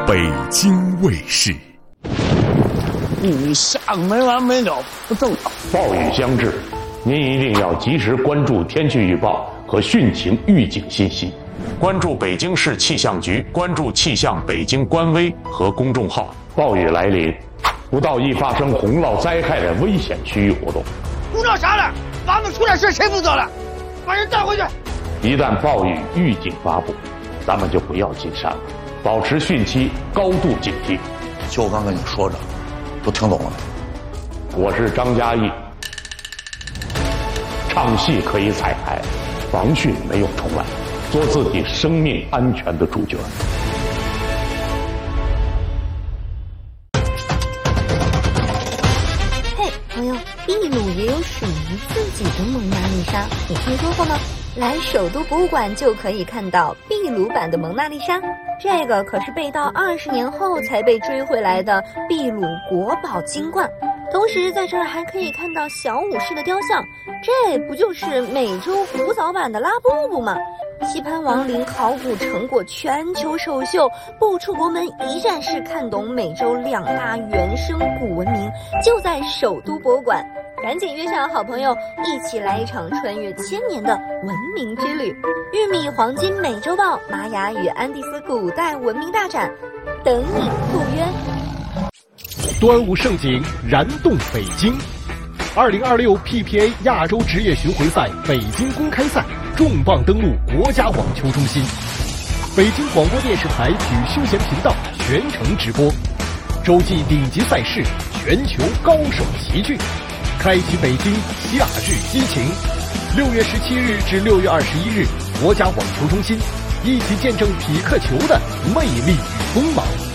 北京卫视。 雨下个没完没了，不正常。 暴雨将至，您一定要及时关注天气预报和汛情预警信息，关注北京市气象局，关注气象北京官微和公众号。暴雨来临，不到易发生洪涝灾害的危险区域活动。 胡闹啥了？咱们出点事谁负责了？把人带回去。 一旦暴雨预警发布，咱们就不要进山了，保持汛期高度警惕。 就我刚跟你说着，都听懂了没？ 我是张嘉译。唱戏可以彩排，防汛没有重来，做自己生命安全的主角。 嘿，朋友，秘鲁也有属于自己的蒙娜丽莎，你听说过吗？来首都博物馆就可以看到秘鲁版的蒙娜丽莎，这个可是被盗20年后才被追回来的秘鲁国宝金冠。同时在这儿还可以看到小武士的雕像，这不就是美洲古早版的拉布布吗？西潘王陵考古成果全球首秀，不出国门一站式看懂美洲2大原生古文明，就在首都博物馆。赶紧约上好朋友，一起来一场穿越1000年的文明之旅。玉米黄金美洲豹玛雅与安第斯古代文明大展，等你赴约。 端午盛景燃动北京，2026 PPA 亚洲职业巡回赛北京公开赛重磅登陆国家网球中心，北京广播电视台体育休闲频道全程直播，洲际顶级赛事，全球高手齐聚，开启北京夏日激情。6月17日至6月21日，国家网球中心，一起见证匹克球的魅力与锋芒。